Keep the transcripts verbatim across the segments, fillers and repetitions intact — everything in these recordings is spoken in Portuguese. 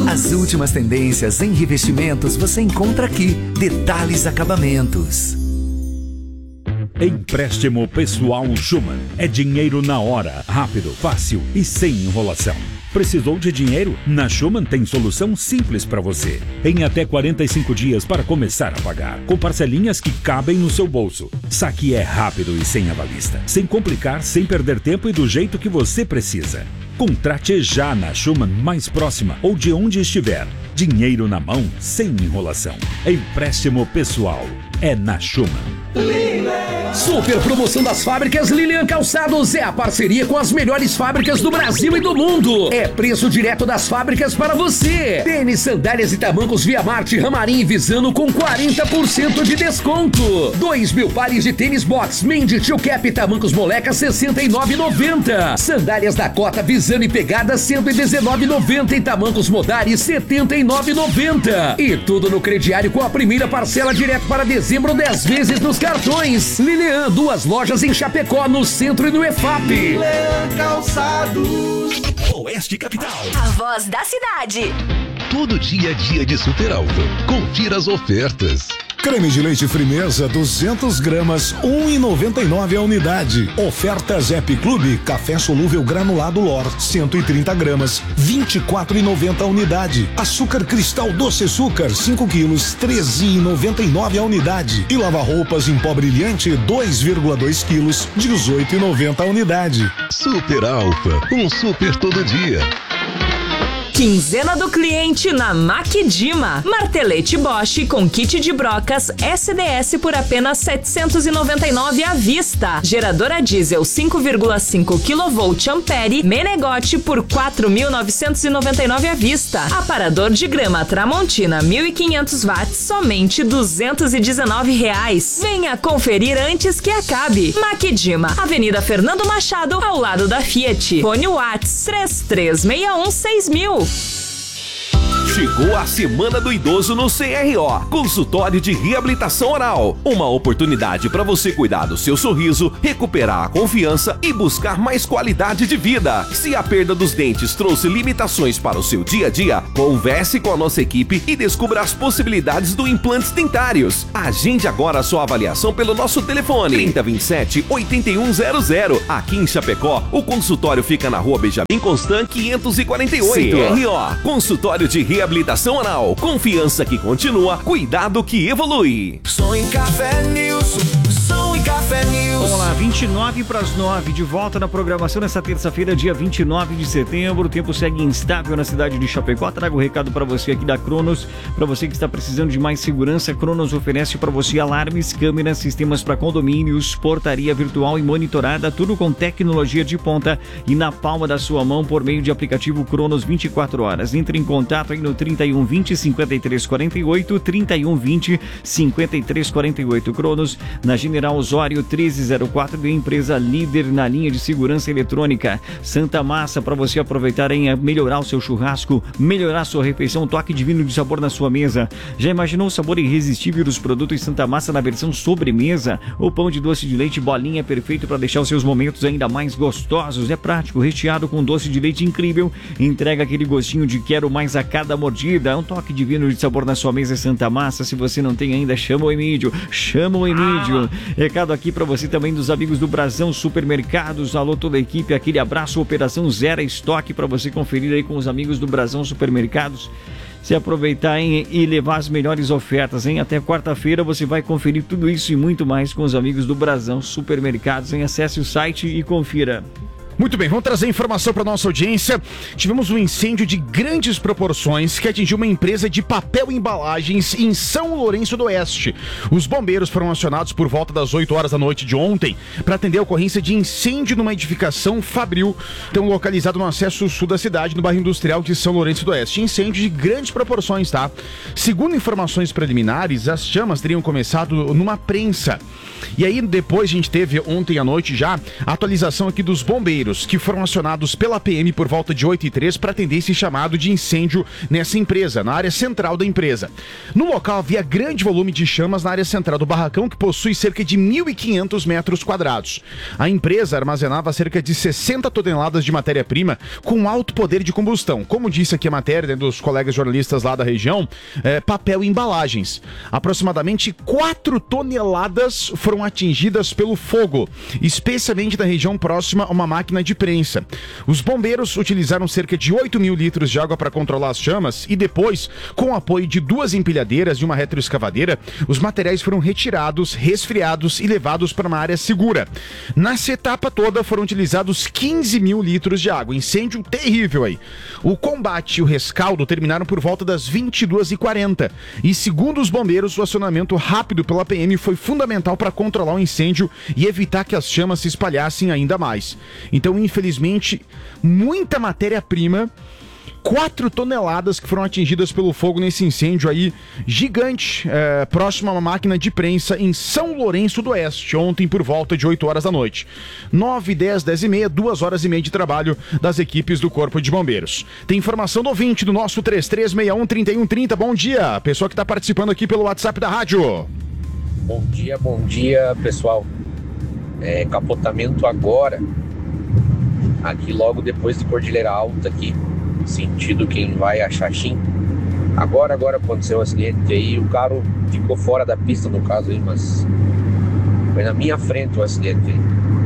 As últimas tendências em revestimentos você encontra aqui. Detalhes Acabamentos. Empréstimo Pessoal Schumann. É dinheiro na hora, rápido, fácil e sem enrolação. Precisou de dinheiro? Na Schumann tem solução simples para você. Em até quarenta e cinco dias para começar a pagar, com parcelinhas que cabem no seu bolso. Saque é rápido e sem avalista. Sem complicar, sem perder tempo e do jeito que você precisa. Contrate já na Schumann mais próxima ou de onde estiver. Dinheiro na mão, sem enrolação. Empréstimo pessoal. É na Schumann. Super promoção das fábricas Lilian Calçados é a parceria com as melhores fábricas do Brasil e do mundo. É preço direto das fábricas para você. Tênis, sandálias e tamancos Via Marte, Ramarim e Visano com quarenta por cento de desconto. Dois mil pares de tênis box, Mendy, Tio Cap e tamancos Moleca sessenta e nove reais e noventa centavos. Sandálias Dakota, Visano e Pegada cento e dezenove reais e noventa centavos e tamancos Modari setenta e nove reais e noventa centavos. E tudo no crediário com a primeira parcela direto para dezembro, dez vezes nos cartões. Lilian, duas lojas em Chapecó, no centro e no E F A P. Lilian Calçados. Oeste Capital. A voz da cidade. Todo dia a dia de Super Alto. Confira as ofertas. Creme de leite Frimeza duzentas gramas, um real e noventa e nove centavos a unidade. Oferta Zep Clube, café solúvel granulado Lor, cento e trinta gramas, vinte e quatro reais e noventa centavos a unidade. Açúcar cristal doce açúcar, cinco quilos, treze reais e noventa e nove centavos a unidade. E lava-roupas em pó brilhante, dois vírgula dois quilos, dezoito reais e noventa centavos a unidade. Super Alfa, um super todo dia. Quinzena do cliente na Maquidima. Martelete Bosch com kit de brocas S D S por apenas setecentos e noventa e nove reais à vista. Geradora diesel cinco vírgula cinco quilovolts Ampere Menegote por quatro mil novecentos e noventa e nove reais à vista. Aparador de grama Tramontina mil e quinhentos watts somente duzentos e dezenove reais. Venha conferir antes que acabe. Maquidima, Avenida Fernando Machado, ao lado da Fiat. Fone Watts três três seis um seis mil. Chegou a Semana do Idoso no C R O, Consultório de Reabilitação Oral. Uma oportunidade para você cuidar do seu sorriso, recuperar a confiança e buscar mais qualidade de vida. Se a perda dos dentes trouxe limitações para o seu dia a dia, converse com a nossa equipe e descubra as possibilidades do implantes dentários. Agende agora a sua avaliação pelo nosso telefone trinta, vinte e sete, oitenta e um zero zero. Aqui em Chapecó, o consultório fica na Rua Benjamin Constant quinhentos e quarenta e oito. C R O, Consultório de Reabilitação Reabilitação Oral. Confiança que continua, cuidado que evolui. Som em Café News. Som em Café News. Vamos lá, vinte e nove para as nove, de volta na programação nessa terça-feira, dia vinte e nove de setembro. O tempo segue instável na cidade de Chapecó. Trago o recado para você aqui da Cronos. Para você que está precisando de mais segurança, Cronos oferece para você alarmes, câmeras, sistemas para condomínios, portaria virtual e monitorada, tudo com tecnologia de ponta e na palma da sua mão por meio de aplicativo Cronos vinte e quatro horas. Entre em contato aí no trinta e um, vinte, cinquenta e três, quarenta e oito, trinta e um, vinte, cinquenta e três, quarenta e oito. Cronos, na General Osório treze zero quatro, de empresa líder na linha de segurança eletrônica. Santa Massa, para você aproveitar em melhorar o seu churrasco, melhorar a sua refeição, toque divino de sabor na sua mesa. Já imaginou o sabor irresistível dos produtos Santa Massa na versão sobremesa? O pão de doce de leite bolinha é perfeito para deixar os seus momentos ainda mais gostosos. É prático, recheado com doce de leite incrível, entrega aquele gostinho de quero mais a cada mordida. É um toque divino de sabor na sua mesa Santa Massa. Se você não tem ainda, chama o Emílio, chama o Emílio. Recado aqui para você também dos amigos do Brasão Supermercados. Alô, toda a equipe, aquele abraço. Operação Zero Estoque para você conferir aí com os amigos do Brasão Supermercados. Se aproveitar, hein, e levar as melhores ofertas, hein? Até quarta-feira você vai conferir tudo isso e muito mais com os amigos do Brasão Supermercados, hein? Acesse o site e confira. Muito bem, vamos trazer informação para nossa audiência. Tivemos um incêndio de grandes proporções que atingiu uma empresa de papel e embalagens em São Lourenço do Oeste. Os bombeiros foram acionados por volta das oito horas da noite de ontem para atender a ocorrência de incêndio numa edificação fabril, então localizado no acesso sul da cidade, no bairro industrial de São Lourenço do Oeste. Incêndio de grandes proporções, tá? Segundo informações preliminares, as chamas teriam começado numa prensa. E aí depois a gente teve ontem à noite já a atualização aqui dos bombeiros. bombeiros que foram acionados pela P M por volta de oito e três para atender esse chamado de incêndio nessa empresa, na área central da empresa. No local havia grande volume de chamas na área central do barracão, que possui cerca de mil e quinhentos metros quadrados. A empresa armazenava cerca de sessenta toneladas de matéria-prima com alto poder de combustão. Como disse aqui a matéria, né, dos colegas jornalistas lá da região, é, papel e embalagens. Aproximadamente quatro toneladas foram atingidas pelo fogo, especialmente na região próxima a uma máquina de prensa. Os bombeiros utilizaram cerca de oito mil litros de água para controlar as chamas e depois, com o apoio de duas empilhadeiras e uma retroescavadeira, os materiais foram retirados, resfriados e levados para uma área segura. Nessa etapa toda foram utilizados quinze mil litros de água. Incêndio terrível aí. O combate e o rescaldo terminaram por volta das vinte e duas e quarenta e, segundo os bombeiros, o acionamento rápido pela P M foi fundamental para controlar o incêndio e evitar que as chamas se espalhassem ainda mais. Então, infelizmente, muita matéria-prima, quatro toneladas que foram atingidas pelo fogo nesse incêndio aí gigante, é, próximo a uma máquina de prensa em São Lourenço do Oeste, ontem por volta de oito horas da noite. nove, dez, dez e meia, duas horas e meia de trabalho das equipes do Corpo de Bombeiros. Tem informação do ouvinte do nosso três três seis um, três um três zero. Bom dia, pessoa que está participando aqui pelo WhatsApp da rádio. Bom dia, bom dia, pessoal. É, capotamento agora, aqui logo depois de Cordilheira Alta, aqui, sentido quem vai a Xaxim. Agora, agora aconteceu um acidente aí, o carro ficou fora da pista no caso aí, mas foi na minha frente o acidente aí.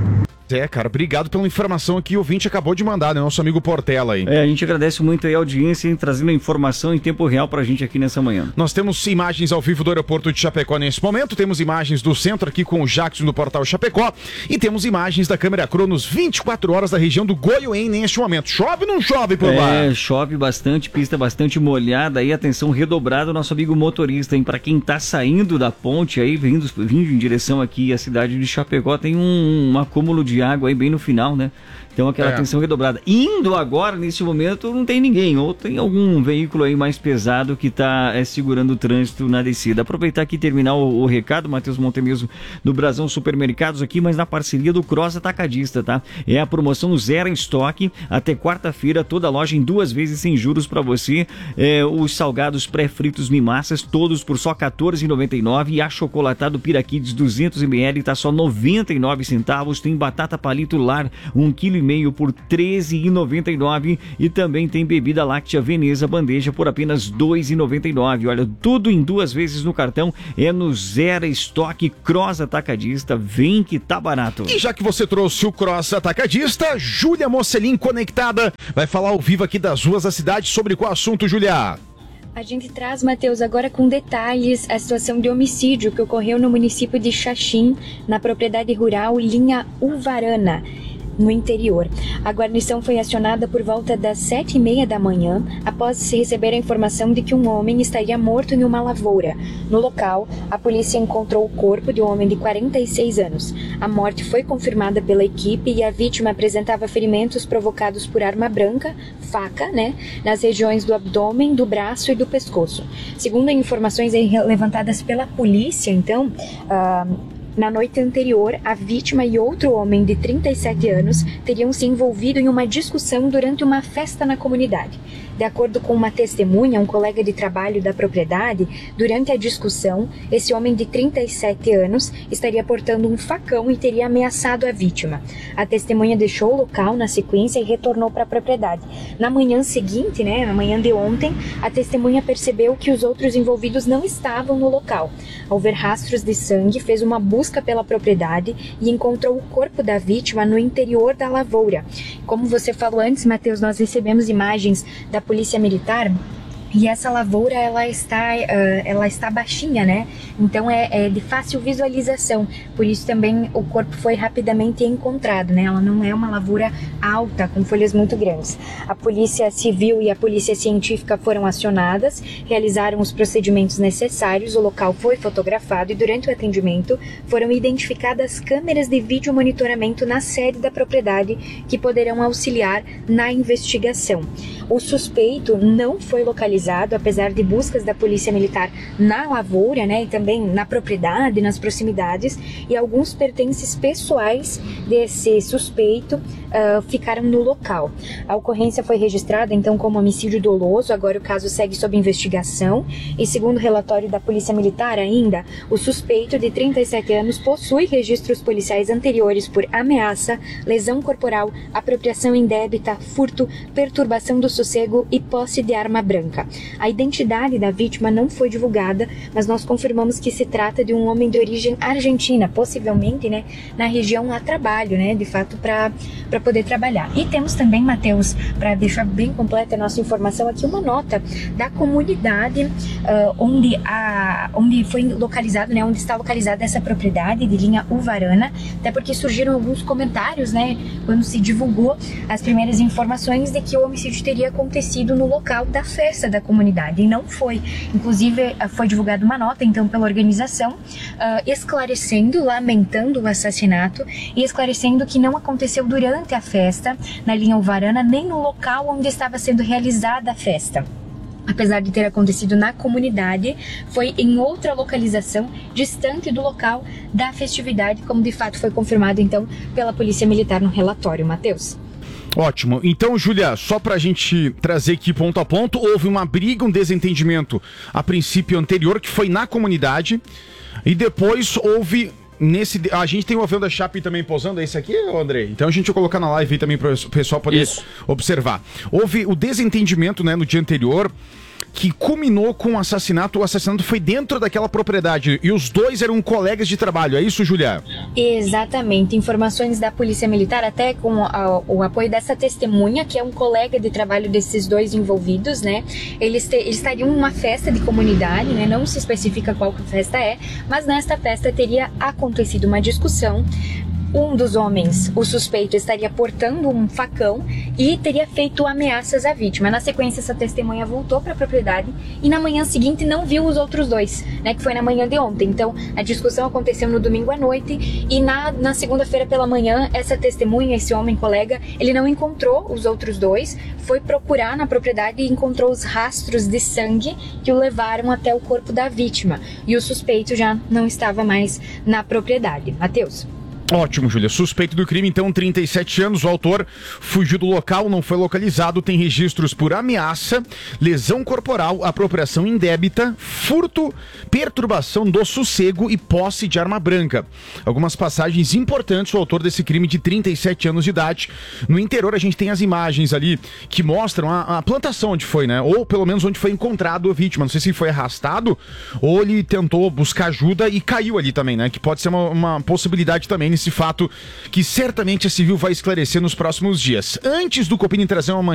É, cara, obrigado pela informação aqui, o ouvinte acabou de mandar, né, nosso amigo Portela aí. É, a gente agradece muito aí a audiência e trazendo a informação em tempo real pra gente aqui nessa manhã. Nós temos imagens ao vivo do aeroporto de Chapecó nesse momento, temos imagens do centro aqui com o Jackson do Portal Chapecó e temos imagens da câmera Cronos vinte e quatro horas da região do Goiôem neste momento. Chove ou não chove por lá? É, chove bastante, pista bastante molhada aí, atenção redobrada, nosso amigo motorista, hein, pra quem tá saindo da ponte aí, vindo, vindo em direção aqui à cidade de Chapecó, tem um, um acúmulo de água aí bem no final, né? Então aquela é. atenção redobrada. Indo agora, nesse momento, não tem ninguém, ou tem algum veículo aí mais pesado que está é, segurando o trânsito na descida. Aproveitar aqui e terminar o, o recado, Matheus Montemeso do Brasão Supermercados aqui, mas na parceria do Cross Atacadista, tá? É a promoção zero em estoque, até quarta-feira, toda a loja em duas vezes sem juros para você. É, os salgados pré-fritos Mimassas, todos por só quatorze reais e noventa e nove centavos e achocolatado Piraquides duzentos mililitros, tá só noventa e nove centavos. Tem batata palito lar, um quilo e meio por treze reais e noventa e nove centavos e também tem bebida láctea Veneza bandeja por apenas dois reais e noventa e nove centavos. Olha, tudo em duas vezes no cartão, é no Zero Estoque Cross Atacadista, vem que tá barato. E já que você trouxe o Cross Atacadista, Júlia Mocelin conectada, vai falar ao vivo aqui das ruas da cidade sobre qual assunto, Júlia? A gente traz, Matheus, agora com detalhes a situação de homicídio que ocorreu no município de Xaxim, na propriedade rural Linha Uvarana, no interior. A guarnição foi acionada por volta das sete e meia da manhã, após se receber a informação de que um homem estaria morto em uma lavoura. No local, a polícia encontrou o corpo de um homem de quarenta e seis anos. A morte foi confirmada pela equipe e a vítima apresentava ferimentos provocados por arma branca, faca, né, nas regiões do abdômen, do braço e do pescoço. Segundo informações levantadas pela polícia, então, uh, na noite anterior, a vítima e outro homem de trinta e sete anos teriam se envolvido em uma discussão durante uma festa na comunidade. De acordo com uma testemunha, um colega de trabalho da propriedade, durante a discussão, esse homem de trinta e sete anos estaria portando um facão e teria ameaçado a vítima. A testemunha deixou o local na sequência e retornou para a propriedade. Na manhã seguinte, né, na manhã de ontem, a testemunha percebeu que os outros envolvidos não estavam no local. Ao ver rastros de sangue, fez uma busca pela propriedade e encontrou o corpo da vítima no interior da lavoura. Como você falou antes, Matheus, nós recebemos imagens da Polícia Militar e essa lavoura ela está, uh, ela está baixinha, né? Então é, é de fácil visualização, por isso também o corpo foi rapidamente encontrado, né? Ela não é uma lavoura alta, com folhas muito grandes. A Polícia Civil e a Polícia Científica foram acionadas, realizaram os procedimentos necessários, o local foi fotografado e durante o atendimento foram identificadas câmeras de vídeo monitoramento na sede da propriedade que poderão auxiliar na investigação. O suspeito não foi localizado, apesar de buscas da Polícia Militar na lavoura, né, e também na propriedade, nas proximidades, e alguns pertences pessoais desse suspeito uh, ficaram no local. A ocorrência foi registrada, então, como homicídio doloso. Agora o caso segue sob investigação e, segundo o relatório da Polícia Militar ainda, o suspeito de trinta e sete anos possui registros policiais anteriores por ameaça, lesão corporal, apropriação indébita, furto, perturbação do sossego e posse de arma branca. A identidade da vítima não foi divulgada, mas nós confirmamos que se trata de um homem de origem argentina, possivelmente, né, na região a trabalho, né, de fato, para para poder trabalhar. E temos também, Matheus, para deixar bem completa a nossa informação aqui, uma nota da comunidade uh, onde, a, onde foi localizado, né, onde está localizada essa propriedade de linha Uvarana, até porque surgiram alguns comentários, né, quando se divulgou as primeiras informações de que o homicídio teria acontecido no local da festa da comunidade, e não foi. Inclusive, foi divulgada uma nota, então, pela organização, uh, esclarecendo, lamentando o assassinato e esclarecendo que não aconteceu durante a festa na linha Uvarana, nem no local onde estava sendo realizada a festa. Apesar de ter acontecido na comunidade, foi em outra localização distante do local da festividade, como de fato foi confirmado, então, pela Polícia Militar no relatório. Matheus. Ótimo. Então, Júlia, só pra gente trazer aqui ponto a ponto, houve uma briga, um desentendimento a princípio anterior, que foi na comunidade, e depois houve... Nesse, a gente tem o avião da Chape também posando, é esse aqui, André? Então a gente vai colocar na live aí também para o pessoal poder Isso. observar. Houve o desentendimento, né, no dia anterior, que culminou com o assassinato. O assassinato foi dentro daquela propriedade e os dois eram colegas de trabalho, é isso, Julia? Exatamente, informações da Polícia Militar, até com a, o apoio dessa testemunha, que é um colega de trabalho desses dois envolvidos, né? Eles, te, eles estariam numa festa de comunidade, né? Não se especifica qual que festa é, mas nesta festa teria acontecido uma discussão. Um dos homens, o suspeito, estaria portando um facão e teria feito ameaças à vítima. Na sequência, essa testemunha voltou para a propriedade e na manhã seguinte não viu os outros dois, né, que foi na manhã de ontem. Então, a discussão aconteceu no domingo à noite e na, na segunda-feira pela manhã, essa testemunha, esse homem colega, ele não encontrou os outros dois, foi procurar na propriedade e encontrou os rastros de sangue que o levaram até o corpo da vítima. E o suspeito já não estava mais na propriedade. Matheus. Ótimo, Júlia. Suspeito do crime, então, trinta e sete anos. O autor fugiu do local, não foi localizado. Tem registros por ameaça, lesão corporal, apropriação indébita, furto, perturbação do sossego e posse de arma branca. Algumas passagens importantes. O autor desse crime de trinta e sete anos de idade. No interior, a gente tem as imagens ali que mostram a, a plantação onde foi, né? Ou pelo menos onde foi encontrado a vítima. Não sei se foi arrastado ou ele tentou buscar ajuda e caiu ali também, né? Que pode ser uma, uma possibilidade também. Esse fato que certamente a Civil vai esclarecer nos próximos dias. Antes do Copini trazer uma